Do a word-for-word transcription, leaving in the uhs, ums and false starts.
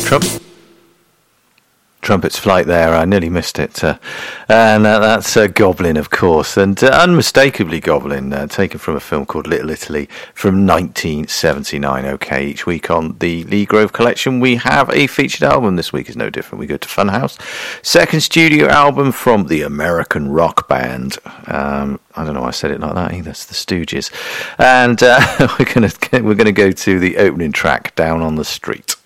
Trump. Trumpet's Flight there, I nearly missed it. Uh, and uh, that's uh, Goblin, of course, and uh, unmistakably Goblin, uh, taken from a film called Little Italy from nineteen seventy-nine. Okay, each week on the Lee Grove Collection, we have a featured album. This week is no different. We go to Funhouse. Second studio album from the American rock band. Um, I don't know why I said it like that. That's the Stooges. And uh, we're going to we're going to go to the opening track, Down on the Street.